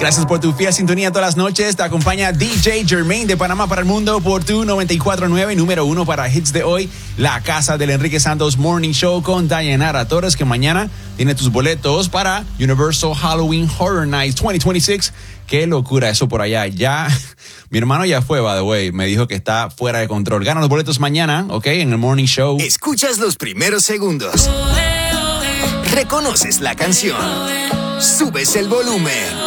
Gracias por tu fiel sintonía todas las noches. Te acompaña DJ Jermaine de Panamá para el mundo por tu 94.9, número 1 para hits de hoy. La casa del Enrique Santos Morning Show con Dayanara Torres, que mañana tiene tus boletos para Universal Halloween Horror Nights 2026. Qué locura eso por allá. Ya, mi hermano ya fue, by the way. Me dijo que está fuera de control. Gana los boletos mañana, ¿ok? En el Morning Show. Escuchas los primeros segundos. Reconoces la canción. Subes el volumen.